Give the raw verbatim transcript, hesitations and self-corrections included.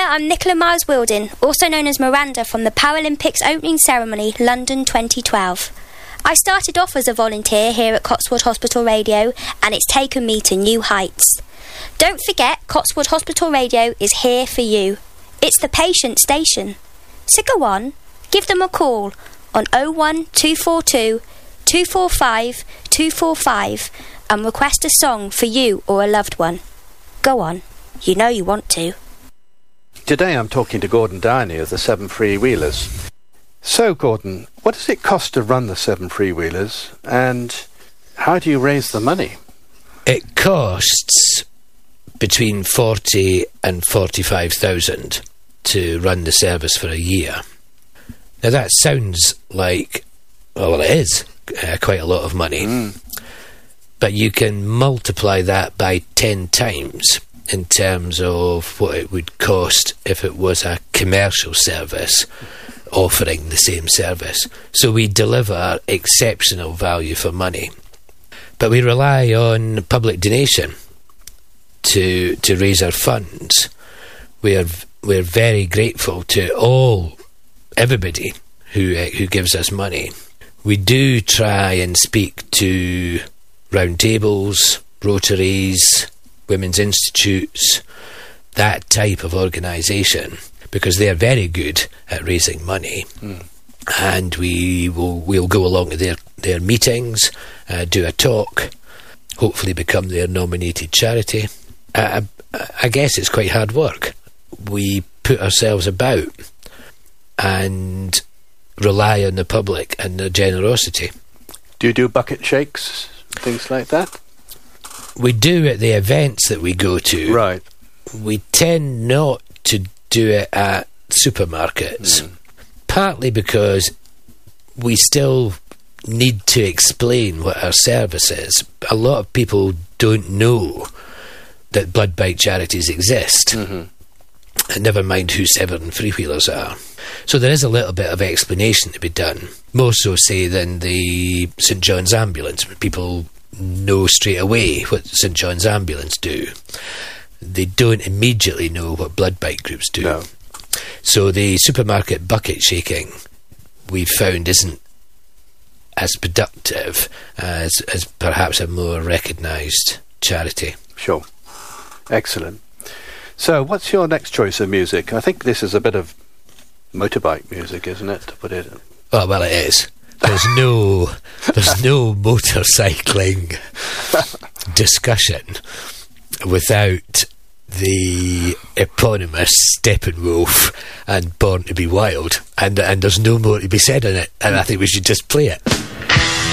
Hiya, I'm Nicola Miles Wilding, also known as Miranda from the Paralympics opening ceremony, London twenty twelve. I started off as a volunteer here at Cotswold Hospital Radio, and it's taken me to new heights. Don't forget, Cotswold Hospital Radio is here for you. It's the patient station. So go on, give them a call on oh one two four two, two four five, two four five and request a song for you or a loved one. Go on, you know you want to. Today I'm talking to Gordon Downey of the Seven Freewheelers. So, Gordon, what does it cost to run the Seven Freewheelers, and how do you raise the money? It costs between forty and forty-five thousand to run the service for a year. Now that sounds like, well, it is uh, quite a lot of money, mm. but you can multiply that by ten times in terms of what it would cost if it was a commercial service offering the same service. So we deliver exceptional value for money, but we rely on public donation to to raise our funds. We are we're very grateful to all everybody who uh, who gives us money. We do try and speak to roundtables, Rotaries, Women's Institutes, that type of organisation, because they are very good at raising money. Mm. And we will we'll go along to their, their meetings, uh, do a talk, hopefully become their nominated charity. Uh, I, I guess it's quite hard work. We put ourselves about and rely on the public and their generosity. Do you do bucket shakes, things like that? We do at the events that we go to. Right. We tend not to do it at supermarkets, mm. partly because we still need to explain what our service is. A lot of people don't know that blood bank charities exist, mm-hmm. and never mind who Seven Freewheelers are. So there is a little bit of explanation to be done, more so, say, than the St John's Ambulance, where people know straight away what St John's Ambulance do. They don't immediately know what blood bank groups do. No. So the supermarket bucket shaking, we've found, isn't as productive as, as perhaps a more recognised charity. Sure. Excellent. So what's your next choice of music? I think this is a bit of motorbike music, isn't it, to put it? Oh, well, it is. There's no, there's no motorcycling discussion without the eponymous Steppenwolf and Born to be Wild, and and there's no more to be said in it, and I think we should just play it.